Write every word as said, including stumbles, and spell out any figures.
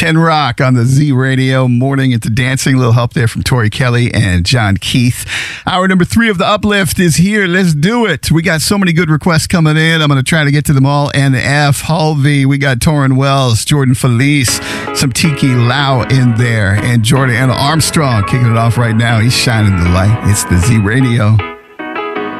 Ken Rock on the Z Radio morning into dancing. A little help there from Tori Kelly and John Keith. Hour number three of the Uplift is here. Let's do it. We got so many good requests coming in. I'm going to try to get to them all. N F, Halvey, we got Torrin Wells, Jordan Felice, some Tiki Lau in there, and Jordan Armstrong kicking it off right now. He's shining the light. It's the Z Radio.